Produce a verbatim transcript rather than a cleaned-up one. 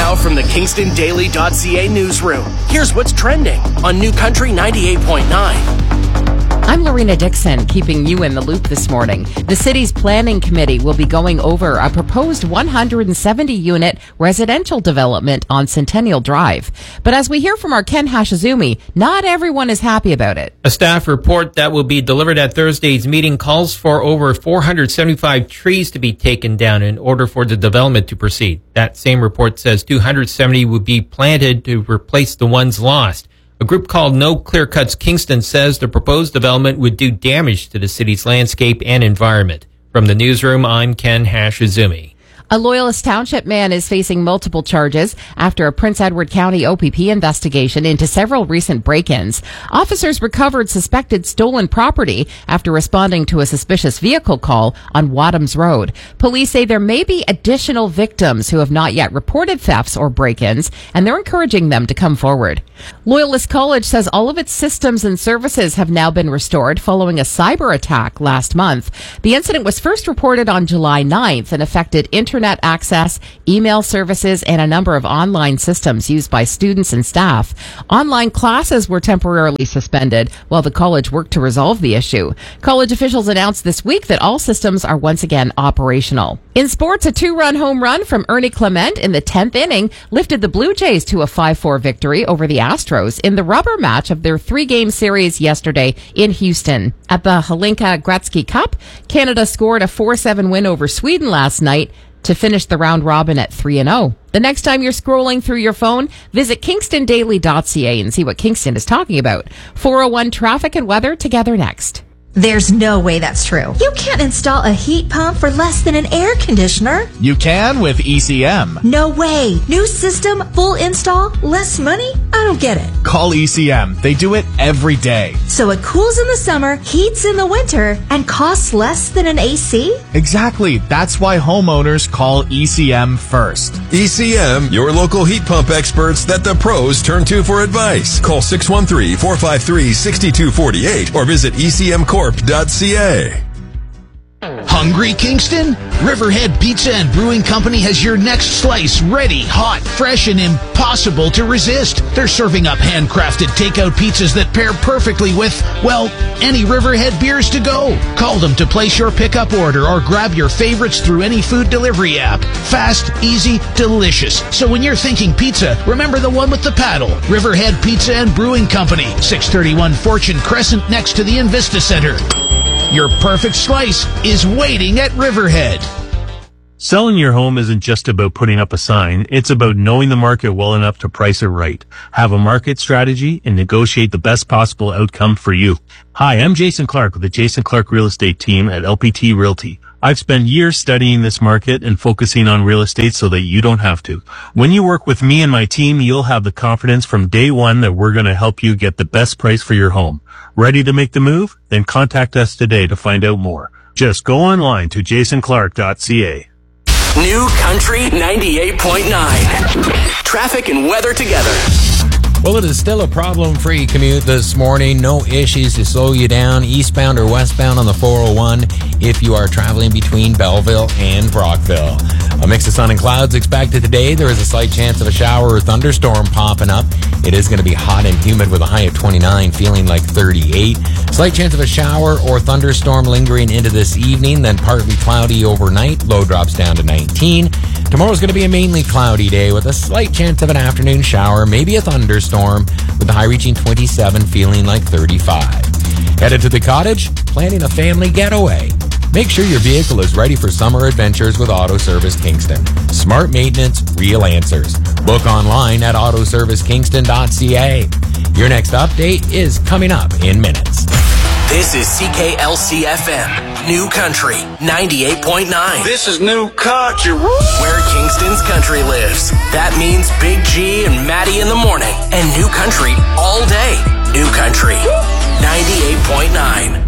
Now from the Kingston Daily dot C A newsroom, here's what's trending on New Country ninety-eight point nine. I'm Lorena Dixon, keeping you in the loop this morning. The city's planning committee will be going over a proposed one hundred seventy unit residential development on Centennial Drive. But as we hear from our Ken Hashizumi, not everyone is happy about it. A staff report that will be delivered at Thursday's meeting calls for over four hundred seventy-five trees to be taken down in order for the development to proceed. That same report says two hundred seventy would be planted to replace the ones lost. A group called No Clear Cuts Kingston says the proposed development would do damage to the city's landscape and environment. From the newsroom, I'm Ken Hashizumi. A Loyalist Township man is facing multiple charges after a Prince Edward County O P P investigation into several recent break-ins. Officers recovered suspected stolen property after responding to a suspicious vehicle call on Wadhams Road. Police say there may be additional victims who have not yet reported thefts or break-ins, and they're encouraging them to come forward. Loyalist College says all of its systems and services have now been restored following a cyber attack last month. The incident was first reported on July ninth and affected internet Internet access, email services, and a number of online systems used by students and staff. Online classes were temporarily suspended while the college worked to resolve the issue. College officials announced this week that all systems are once again operational. In sports, a two-run home run from Ernie Clement in the tenth inning lifted the Blue Jays to a five four victory over the Astros in the rubber match of their three-game series yesterday in Houston. At the Hlinka Gretzky Cup, Canada scored a four seven win over Sweden last night to finish the round robin at three and oh. The next time you're scrolling through your phone, visit Kingston Daily dot C A and see what Kingston is talking about. four oh one traffic and weather together next. There's no way that's true. You can't install a heat pump for less than an air conditioner. You can with E C M. No way. New system, full install, less money? I don't get it. Call E C M. They do it every day. So it cools in the summer, heats in the winter, and costs less than an A C? Exactly. That's why homeowners call E C M first. E C M, your local heat pump experts that the pros turn to for advice. Call six one three, four five three, six two four eight or visit E C M corp dot C A. Hungry, Kingston? Riverhead Pizza and Brewing Company has your next slice ready, hot, fresh, and impossible to resist. They're serving up handcrafted takeout pizzas that pair perfectly with, well, any Riverhead beers to go. Call them to place your pickup order or grab your favorites through any food delivery app. Fast, easy, delicious. So when you're thinking pizza, remember the one with the paddle. Riverhead Pizza and Brewing Company, six thirty-one Fortune Crescent next to the Invista Center. Your perfect slice is waiting at Riverhead. Selling your home isn't just about putting up a sign. It's about knowing the market well enough to price it right, have a market strategy, and negotiate the best possible outcome for you. Hi, I'm Jason Clark with the Jason Clark Real Estate Team at L P T Realty. I've spent years studying this market and focusing on real estate so that you don't have to. When you work with me and my team, you'll have the confidence from day one that we're going to help you get the best price for your home. Ready to make the move? Then contact us today to find out more. Just go online to jason clark dot C A. New Country ninety-eight point nine. Traffic and weather together. Well, it is still a problem-free commute this morning. No issues to slow you down eastbound or westbound on the four oh one if you are traveling between Belleville and Brockville. A mix of sun and clouds expected today. There is a slight chance of a shower or thunderstorm popping up. It is going to be hot and humid with a high of twenty-nine, feeling like thirty-eight. Slight chance of a shower or thunderstorm lingering into this evening, then partly cloudy overnight. Low drops down to nineteen. Tomorrow's going to be a mainly cloudy day with a slight chance of an afternoon shower, maybe a thunderstorm, with the high reaching twenty-seven, feeling like thirty-five. Headed to the cottage, planning a family getaway. Make sure your vehicle is ready for summer adventures with Auto Service Kingston. Smart maintenance, real answers. Book online at auto service kingston dot C A. Your next update is coming up in minutes. This is C K L C F M, New Country ninety-eight point nine. This is New Country. Where Kingston's country lives. That means Big G and Maddie in the morning and New Country all day. New Country ninety-eight point nine.